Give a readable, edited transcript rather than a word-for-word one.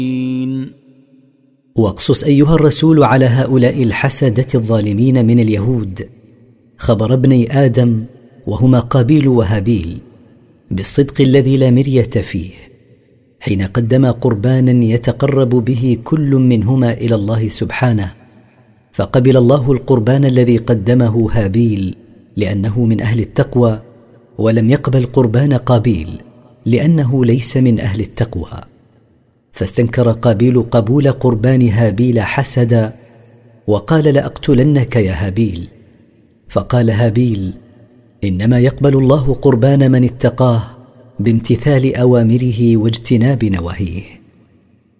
واقصص أيها الرسول على هؤلاء الحسدة الظالمين من اليهود خبر ابني آدم وهما قابيل وهابيل بالصدق الذي لا مرية فيه، حين قدما قربانا يتقرب به كل منهما إلى الله سبحانه، فقبل الله القربان الذي قدمه هابيل لأنه من أهل التقوى، ولم يقبل قربان قابيل لأنه ليس من أهل التقوى. فاستنكر قابيل قبول قربان هابيل حسدا وقال لأقتلنك يا هابيل. فقال هابيل: إنما يقبل الله قربان من اتقاه بامتثال أوامره واجتناب نواهيه.